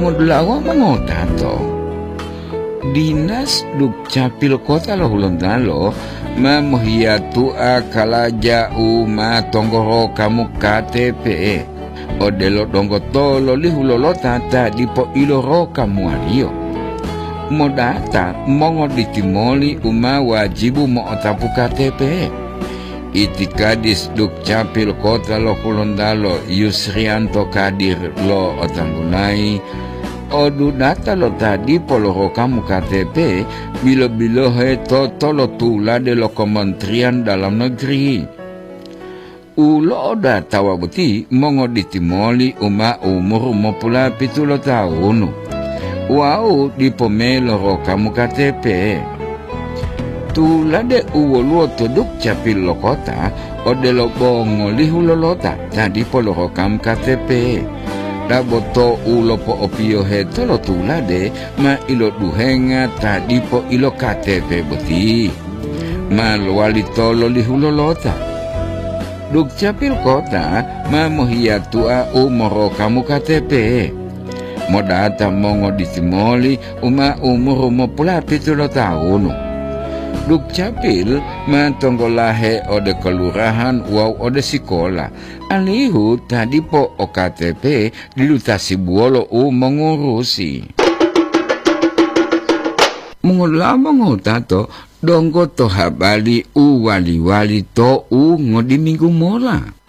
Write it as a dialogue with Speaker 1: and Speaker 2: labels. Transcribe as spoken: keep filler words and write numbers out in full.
Speaker 1: mengudlawa mengotato. Dinas Dukcapil Kota Lohulondalo memohiatu akalaja uma tonggoro kamu K T P odelo donggo tolo lihulo tata dipo iloro kamu alio modata mongo ditimoli uma wajibu mo otapu K T P Itikadis Dukcapil Kota Lohulondalo Yusrianto Kadir lo otanggunai odu data lo tadi poloro kamu K T P bilo-bilo he toto lo tula de lo Kementerian Dalam Negeri. Ulo data wabuti mongo ditimoli uma umur mo pula pitulo tahun. Wow di pomelo ro kamu K T P. Tula de uwo to Dukcapil lo kota ode lo bongo lihulo lota tadi poloro kamu K T P. Daboto ulo po opio he tolo tulade ma ilo duhenga tadi po ilo K T P beti ma wali tolo lihulo lota Dukcapil Kota ma mohiatua umoro kamu K T P modata mongo disimoli uma umur mo pula pitulo tahun Dukcapil mantonggolahe ode kelurahan wow ode sekolah alihu tadi po O K T P dilutasi buolo u mengurusi mengulama ngotato donggo to habali u wali-wali to u ngodi minggu mola